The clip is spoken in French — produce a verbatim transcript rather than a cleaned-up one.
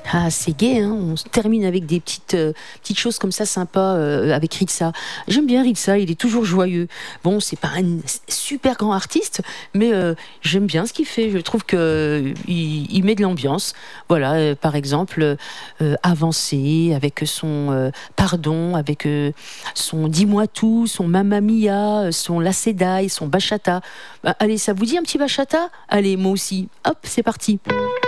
Ah, c'est gai, hein. On se termine avec des petites, euh, petites choses comme ça sympas euh, avec Rixa. J'aime bien Rixa, il est toujours joyeux. Bon, c'est pas un super grand artiste, mais euh, j'aime bien ce qu'il fait. Je trouve que euh, il, il met de l'ambiance. Voilà, euh, par exemple, euh, Avancer avec son euh, Pardon, avec euh, son Dis-moi tout, son Mamma Mia, euh, son La Sedai, son Bachata. Bah, allez, ça vous dit un petit bachata? Allez, moi aussi. Hop, c'est parti.